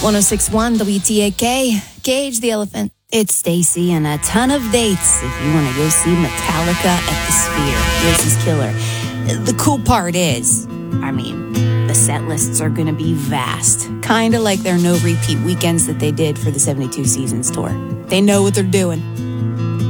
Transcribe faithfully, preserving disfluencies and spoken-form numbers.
one oh six point one W T A K, Cage the Elephant. It's Stacy and a ton of dates if you want to go see Metallica at the Sphere. This is killer. The cool part is, I mean, the set lists are going to be vast. Kind of like their no-repeat weekends that they did for the seventy-two Seasons tour. They know what they're doing.